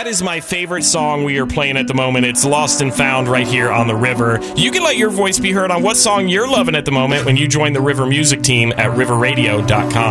that is my favorite song we are playing at the moment. It's Lost and Found right here on The River. You can let your voice be heard on what song you're loving at the moment when you join the River Music team at riverradio.com.